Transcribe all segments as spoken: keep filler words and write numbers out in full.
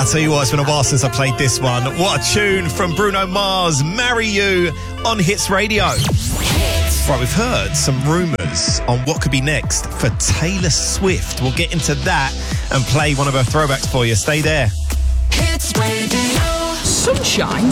tell you what, it's been a while since I played this one. What a tune from Bruno Mars, Marry You, on Hits Radio. Hits. Right, we've heard some rumours on what could be next for Taylor Swift. We'll get into that and play one of her throwbacks for you. Stay there. Hits Radio. Sunshine?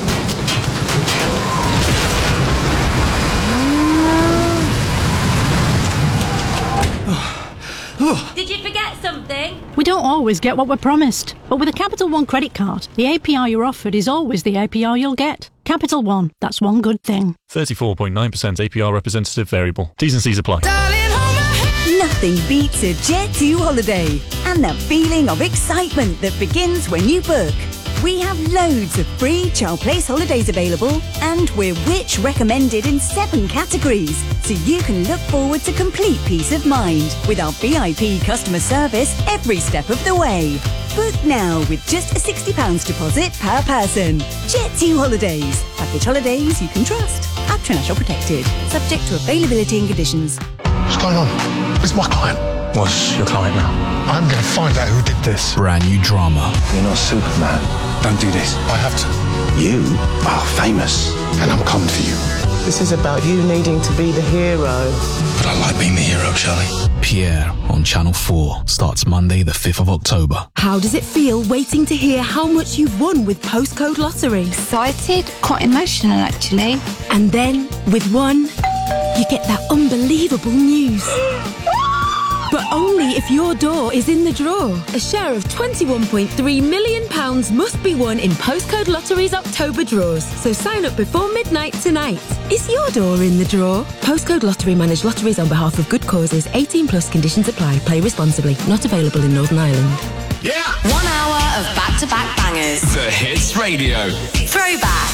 Did you forget something? We don't always get what we're promised, but with a Capital One credit card, the A P R you're offered is always the A P R you'll get. Capital One, that's one good thing. thirty-four point nine percent A P R representative variable. T's and C's apply. Nothing beats a Jet two holiday and that feeling of excitement that begins when you book. We have loads of free Child Place holidays available, and we're Which recommended in seven categories, so you can look forward to complete peace of mind with our V I P customer service every step of the way. Book now with just a sixty pounds deposit per person. Jet two Holidays. Package holidays you can trust. At International Protected. Subject to availability and conditions. What's going on? It's my client. What's your client now? I'm going to find out who did this. Brand new drama. You're not Superman. Don't do this. I have to. You are famous. And I'm coming for you. This is about you needing to be the hero. But I like being the hero, Charlie. Pierre on Channel four starts Monday the fifth of October. How does it feel waiting to hear how much you've won with Postcode Lottery? Excited, quite emotional actually. And then, with one, you get that unbelievable news. But only if your door is in the draw. A share of twenty-one point three million pounds must be won in Postcode Lottery's October draws. So sign up before midnight tonight. Is your door in the draw? Postcode Lottery manage lotteries on behalf of good causes. eighteen plus conditions apply. Play responsibly. Not available in Northern Ireland. Yeah! One hour of back-to-back bangers. The Hits Radio. Throwback.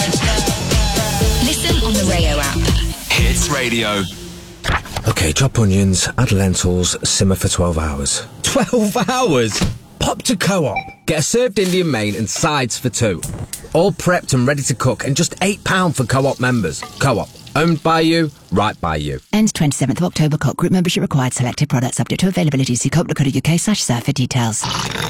Listen on the Radio app. Hits Radio. Okay, chop onions, add lentils, simmer for twelve hours. twelve hours? Pop to Co-op. Get a served Indian main and sides for two. All prepped and ready to cook, and just eight pounds for Co-op members. Co-op. Owned by you, right by you. Ends twenty-seventh of October. Co-op group membership required. Selected products subject to availability. See co op dot co dot U K slash serve for details.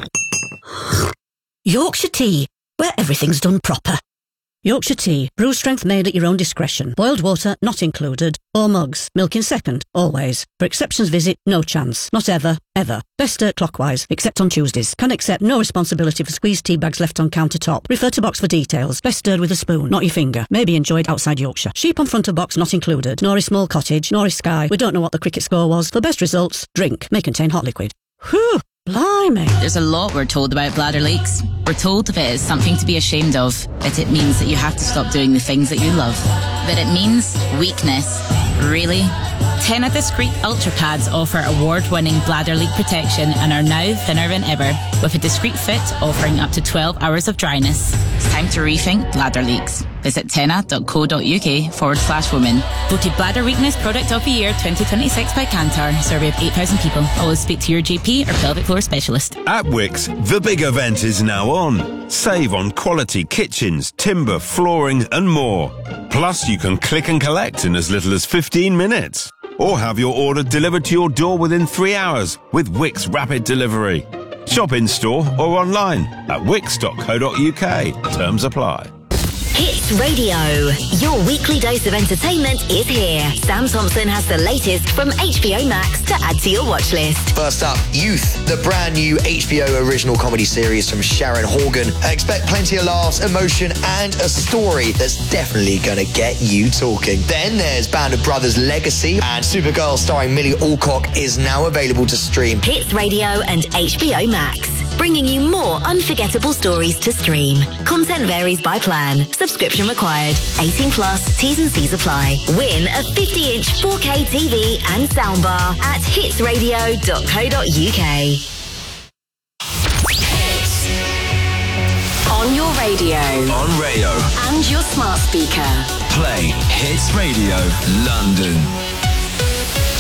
Yorkshire Tea, where everything's done proper. Yorkshire Tea, brew strength made at your own discretion. Boiled water not included. Or mugs. Milk in second, always. For exceptions visit, no chance. Not ever, ever. Best stir clockwise, except on Tuesdays. Can accept no responsibility for squeezed tea bags left on countertop. Refer to box for details. Best stirred with a spoon, not your finger. May be enjoyed outside Yorkshire. Sheep on front of box not included. Nor is small cottage, nor is Sky. We don't know what the cricket score was. For best results, drink. May contain hot liquid. Whew. Blimey. There's a lot we're told about bladder leaks. We're told if it is something to be ashamed of, that it means that you have to stop doing the things that you love. That it means weakness. Really? Tena Discreet Ultra Pads offer award-winning bladder leak protection and are now thinner than ever, with a discreet fit offering up to twelve hours of dryness. It's time to rethink bladder leaks. Visit tena.co.uk forward slash women. Voted Bladder Weakness Product of the Year twenty twenty-six by Kantar. Survey of eight thousand people. Always speak to your G P or pelvic floor specialist. At Wickes, the big event is now on. Save on quality kitchens, timber, flooring and more. Plus, you can click and collect in as little as fifteen minutes. Or have your order delivered to your door within three hours with Wickes Rapid Delivery. Shop in store or online at wickes dot co dot U K. Terms apply. Hits Radio. Your weekly dose of entertainment is here. Sam Thompson has the latest from H B O Max to add to your watch list. First up, Youth, the brand new H B O original comedy series from Sharon Horgan. Expect plenty of laughs, emotion, and a story that's definitely gonna get you talking. Then there's Band of Brothers Legacy, and Supergirl starring Millie Alcock is now available to stream. Hits Radio and H B O Max, bringing you more unforgettable stories to stream. Content varies by plan. Subscription required. eighteen plus, T's and C's apply. Win a fifty inch four K T V and soundbar at hits radio dot co dot U K. Hits. On your radio. On Rayo. And your smart speaker. Play Hits Radio London.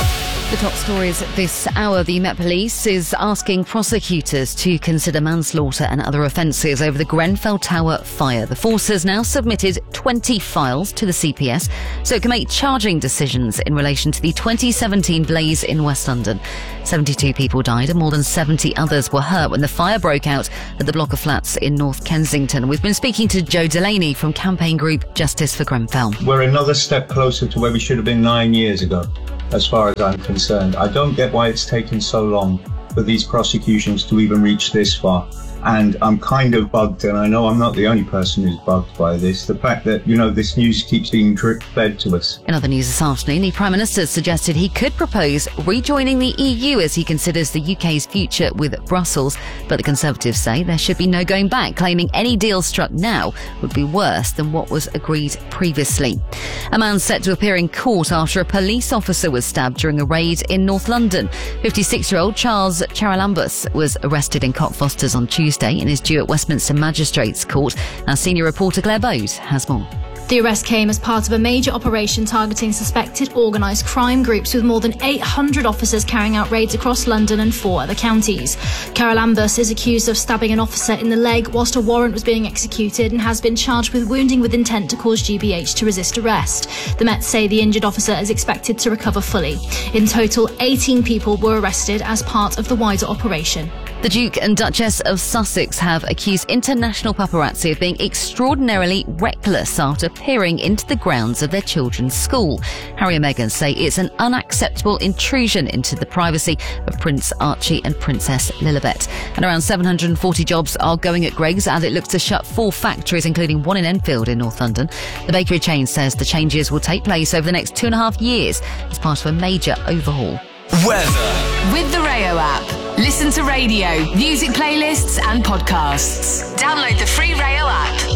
The top stories this hour. The Met Police is asking prosecutors to consider manslaughter and other offences over the Grenfell Tower fire. The force has now submitted twenty files to the C P S so it can make charging decisions in relation to the twenty seventeen blaze in West London. seventy-two people died and more than seventy others were hurt when the fire broke out at the block of flats in North Kensington. We've been speaking to Joe Delaney from campaign group Justice for Grenfell. We're another step closer to where we should have been nine years ago. As far as I'm concerned, I don't get why it's taken so long for these prosecutions to even reach this far. And I'm kind of bugged, and I know I'm not the only person who's bugged by this, the fact that, you know, this news keeps being drip fed to us. In other news this afternoon, the Prime Minister suggested he could propose rejoining the E U as he considers the U K's future with Brussels. But the Conservatives say there should be no going back, claiming any deal struck now would be worse than what was agreed previously. A man set to appear in court after a police officer was stabbed during a raid in North London. fifty-six-year-old Charles Charalambous was arrested in Cockfosters on Tuesday and is due at Westminster Magistrates Court. Our senior reporter Claire Bowes has more. The arrest came as part of a major operation targeting suspected organised crime groups with more than eight hundred officers carrying out raids across London and four other counties. Charalambous is accused of stabbing an officer in the leg whilst a warrant was being executed and has been charged with wounding with intent to cause G B H to resist arrest. The Met say the injured officer is expected to recover fully. In total, eighteen people were arrested as part of the wider operation. The Duke and Duchess of Sussex have accused international paparazzi of being extraordinarily reckless after peering into the grounds of their children's school. Harry and Meghan say it's an unacceptable intrusion into the privacy of Prince Archie and Princess Lilibet. And around seven hundred forty jobs are going at Greggs as it looks to shut four factories, including one in Enfield in North London. The bakery chain says the changes will take place over the next two and a half years as part of a major overhaul. Weather. With the Rayo app. Listen to radio, music playlists and podcasts. Download the free Rayo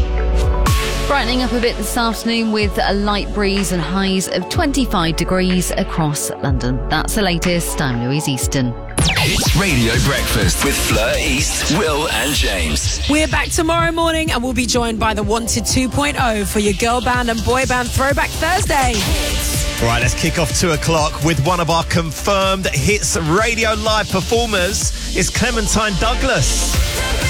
app. Brightening up a bit this afternoon with a light breeze and highs of twenty-five degrees across London. That's the latest. I'm Louise Easton. Hits Radio Breakfast with Fleur East, Will and James. We're back tomorrow morning and we'll be joined by the Wanted two point oh for your girl band and boy band Throwback Thursday. Right, let's kick off two o'clock with one of our confirmed Hits Radio Live performers. It's Clementine Douglas.